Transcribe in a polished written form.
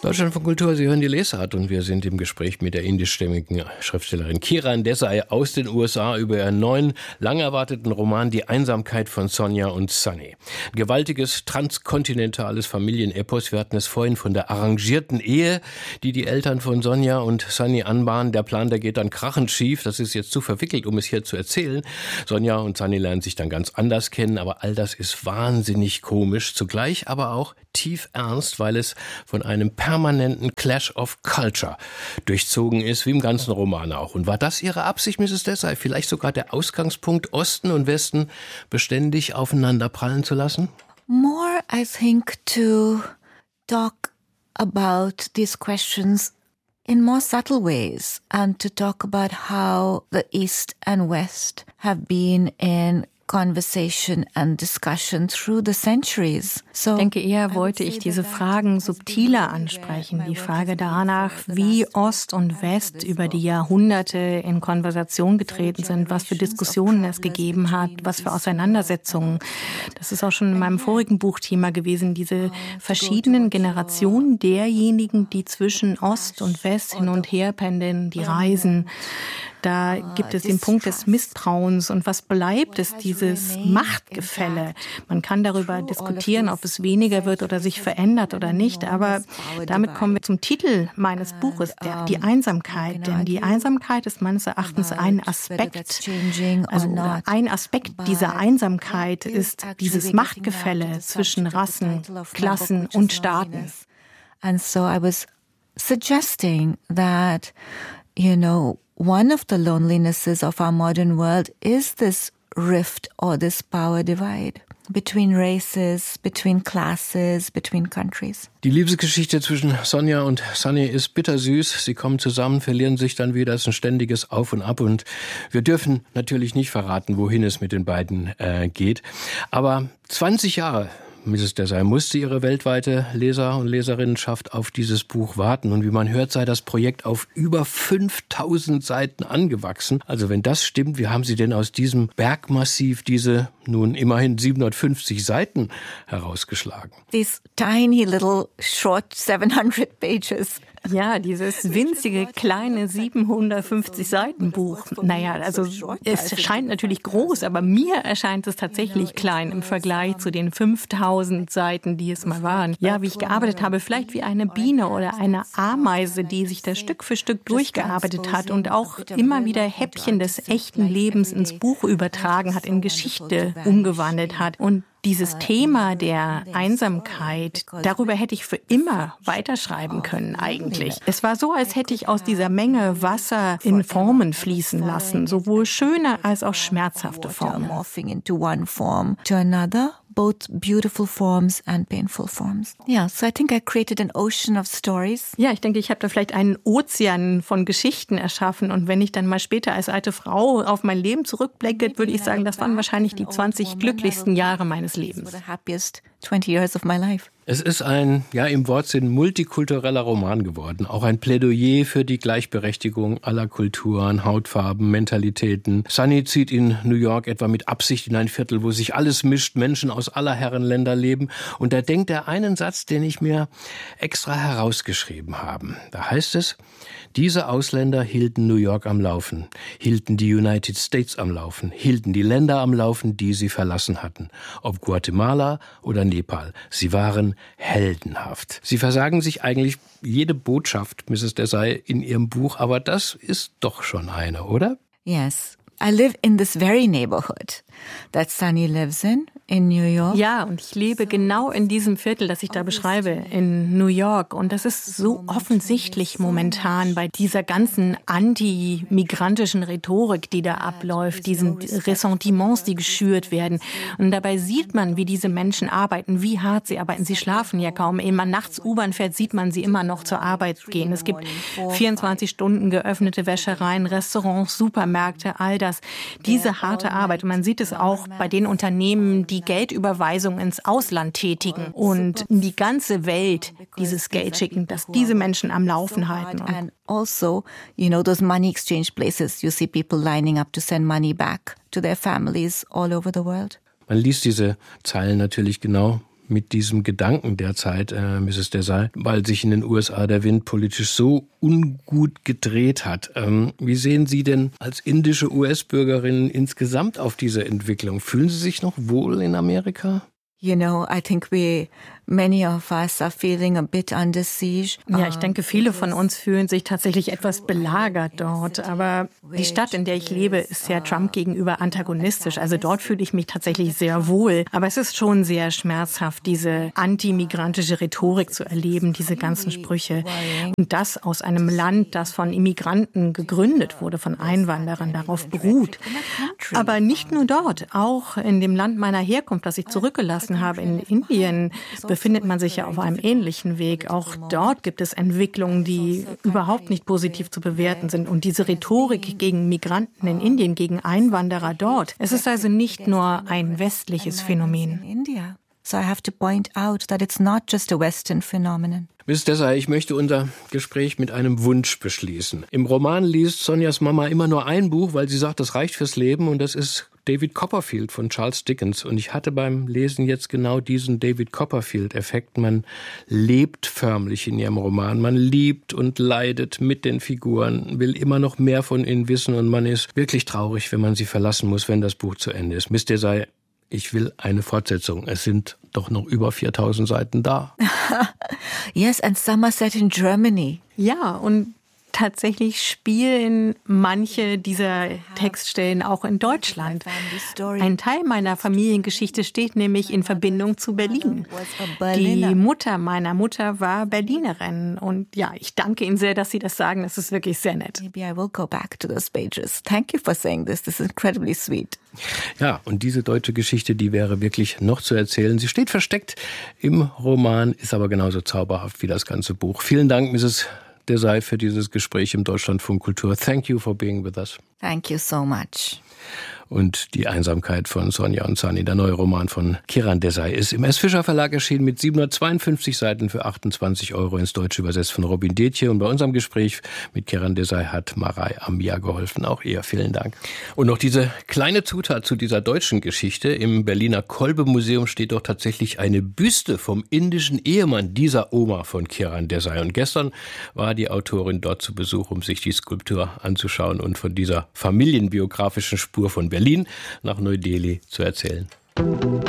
Deutschland von Kultur, Sie hören die Lesart und wir sind im Gespräch mit der indischstämmigen Schriftstellerin Kiran Desai aus den USA über ihren neuen, lang erwarteten Roman Die Einsamkeit von Sonia und Sunny. Ein gewaltiges, transkontinentales Familienepos. Wir hatten es vorhin von der arrangierten Ehe, die die Eltern von Sonia und Sunny anbahnen. Der Plan, der geht dann krachend schief. Das ist jetzt zu verwickelt, um es hier zu erzählen. Sonia und Sunny lernen sich dann ganz anders kennen, aber all das ist wahnsinnig komisch, zugleich aber auch tief ernst, weil es von einem permanenten Clash of Culture durchzogen ist, wie im ganzen Roman auch. Und war das Ihre Absicht, Mrs. Desai? Vielleicht sogar der Ausgangspunkt, Osten und Westen beständig aufeinanderprallen zu lassen? More, I think, to talk about these questions in more subtle ways and to talk about how the East and West have been in conversation and discussion through the centuries. Ich denke, eher wollte ich diese Fragen subtiler ansprechen. Die Frage danach, wie Ost und West über die Jahrhunderte in Konversation getreten sind, was für Diskussionen es gegeben hat, was für Auseinandersetzungen. Das ist auch schon in meinem vorigen Buch Thema gewesen, diese verschiedenen Generationen derjenigen, die zwischen Ost und West hin und her pendeln, die reisen. Da gibt es den Punkt des Misstrauens. Und was bleibt, ist dieses Machtgefälle. Man kann darüber diskutieren, ob es weniger wird oder sich verändert oder nicht. Aber damit kommen wir zum Titel meines Buches, die Einsamkeit. Denn die Einsamkeit ist meines Erachtens ein Aspekt. Also ein Aspekt dieser Einsamkeit ist dieses Machtgefälle zwischen Rassen, Klassen und Staaten. And so I was suggesting that, one of the lonelinesses of our modern world is this rift or this power divide between races, between classes, between countries. Die Liebesgeschichte zwischen Sonia und Sunny ist bittersüß. Sie kommen zusammen, verlieren sich dann wieder. Es ist ein ständiges Auf und Ab. Und wir dürfen natürlich nicht verraten, wohin es mit den beiden geht. Aber 20 Jahre Mrs. Desai musste ihre weltweite Leser- und Leserinnenschaft auf dieses Buch warten. Und wie man hört, sei das Projekt auf über 5000 Seiten angewachsen. Also wenn das stimmt, wie haben Sie denn aus diesem Bergmassiv diese nun immerhin 750 Seiten herausgeschlagen? These tiny little short 700 pages. Ja, dieses winzige, kleine 750 Seiten Buch. Naja, also es scheint natürlich groß, aber mir erscheint es tatsächlich klein im Vergleich zu den 5000 Seiten, die es mal waren. Ja, wie ich gearbeitet habe, vielleicht wie eine Biene oder eine Ameise, die sich da Stück für Stück durchgearbeitet hat und auch immer wieder Häppchen des echten Lebens ins Buch übertragen hat, in Geschichte umgewandelt hat. Und dieses Thema der Einsamkeit, darüber hätte ich für immer weiterschreiben können eigentlich. Es war so, als hätte ich aus dieser Menge Wasser in Formen fließen lassen, sowohl schöne als auch schmerzhafte Formen. Both beautiful forms and painful forms. Yeah, so I think I created an ocean of stories. Ja, ich denke, ich habe da vielleicht einen Ozean von Geschichten erschaffen. Und wenn ich dann mal später als alte Frau auf mein Leben zurückblicke, würde ich sagen, das waren wahrscheinlich die 20 glücklichsten Jahre meines Lebens. The happiest 20 years of my life. Es ist ein, im Wortsinn multikultureller Roman geworden. Auch ein Plädoyer für die Gleichberechtigung aller Kulturen, Hautfarben, Mentalitäten. Sunny zieht in New York etwa mit Absicht in ein Viertel, wo sich alles mischt, Menschen aus aller Herren Länder leben. Und da denkt er einen Satz, den ich mir extra herausgeschrieben habe. Da heißt es: Diese Ausländer hielten New York am Laufen, hielten die United States am Laufen, hielten die Länder am Laufen, die sie verlassen hatten. Ob Guatemala oder Nepal. Sie waren heldenhaft. Sie versagen sich eigentlich jede Botschaft, Mrs. Desai, in Ihrem Buch, aber das ist doch schon eine, oder? Yes. I live in this very neighborhood that Sunny lives in New York. Ja, und ich lebe genau in diesem Viertel, das ich da beschreibe, in New York. Und das ist so offensichtlich momentan bei dieser ganzen anti-migrantischen Rhetorik, die da abläuft, diesen Ressentiments, die geschürt werden. Und dabei sieht man, wie diese Menschen arbeiten, wie hart sie arbeiten. Sie schlafen ja kaum. Wenn man nachts U-Bahn fährt, sieht man sie immer noch zur Arbeit gehen. Es gibt 24 Stunden geöffnete Wäschereien, Restaurants, Supermärkte, all das. Diese harte Arbeit. Und man sieht es auch bei den Unternehmen, die Geldüberweisungen ins Ausland tätigen und in die ganze Welt dieses Geld schicken, dass diese Menschen am Laufen halten. And also, those money exchange places, you see people lining up to send money back to their families all over the world. Man liest diese Zeilen natürlich genau mit diesem Gedanken derzeit, Mrs. Desai, weil sich in den USA der Wind politisch so ungut gedreht hat. Wie sehen Sie denn als indische US-Bürgerin insgesamt auf diese Entwicklung? Fühlen Sie sich noch wohl in Amerika? You know, I think many of us are feeling a bit under siege. Ja, ich denke, viele von uns fühlen sich tatsächlich etwas belagert dort. Aber die Stadt, in der ich lebe, ist ja Trump gegenüber antagonistisch. Also dort fühle ich mich tatsächlich sehr wohl. Aber es ist schon sehr schmerzhaft, diese antimigrantische Rhetorik zu erleben, diese ganzen Sprüche. Und das aus einem Land, das von Immigranten gegründet wurde, von Einwanderern, darauf beruht. Aber nicht nur dort, auch in dem Land meiner Herkunft, das ich zurückgelassen habe, in Indien, befindet man sich ja auf einem ähnlichen Weg. Auch dort gibt es Entwicklungen, die überhaupt nicht positiv zu bewerten sind. Und diese Rhetorik gegen Migranten in Indien, gegen Einwanderer dort, es ist also nicht nur ein westliches Phänomen. So I have to point out that it's not just a Western phenomenon. Miss Desai, ich möchte unser Gespräch mit einem Wunsch beschließen. Im Roman liest Sonjas Mama immer nur ein Buch, weil sie sagt, das reicht fürs Leben, und das ist David Copperfield von Charles Dickens. Und ich hatte beim Lesen jetzt genau diesen David Copperfield-Effekt. Man lebt förmlich in ihrem Roman. Man liebt und leidet mit den Figuren, will immer noch mehr von ihnen wissen, und man ist wirklich traurig, wenn man sie verlassen muss, wenn das Buch zu Ende ist. Miss Desai, ich will eine Fortsetzung. Es sind doch noch über 4000 Seiten da. Yes, and some are set in Germany. Ja, und tatsächlich spielen manche dieser Textstellen auch in Deutschland. Ein Teil meiner Familiengeschichte steht nämlich in Verbindung zu Berlin. Die Mutter meiner Mutter war Berlinerin. Und ja, ich danke Ihnen sehr, dass Sie das sagen. Das ist wirklich sehr nett. Maybe I will go back to those pages. Thank you for saying this. This is incredibly sweet. Ja, und diese deutsche Geschichte, die wäre wirklich noch zu erzählen. Sie steht versteckt im Roman, ist aber genauso zauberhaft wie das ganze Buch. Vielen Dank, Mrs. Desai, für dieses Gespräch im Deutschlandfunk Kultur. Thank you for being with us. Thank you so much. Und die Einsamkeit von Sonja und Sunny, der neue Roman von Kiran Desai, ist im S. Fischer Verlag erschienen mit 752 Seiten für 28 € ins Deutsche übersetzt von Robin Detje. Und bei unserem Gespräch mit Kiran Desai hat Marai Amia geholfen. Auch ihr vielen Dank. Und noch diese kleine Zutat zu dieser deutschen Geschichte. Im Berliner Kolbe-Museum steht doch tatsächlich eine Büste vom indischen Ehemann dieser Oma von Kiran Desai. Und gestern war die Autorin dort zu Besuch, um sich die Skulptur anzuschauen und von dieser familienbiografischen Spur von Berlin nach Neu-Delhi zu erzählen.